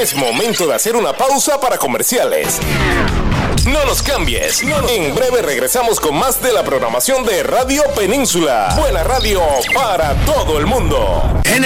Es momento de hacer una pausa para comerciales. No nos cambies. En breve regresamos con más de la programación de Radio Península. Buena radio para todo el mundo.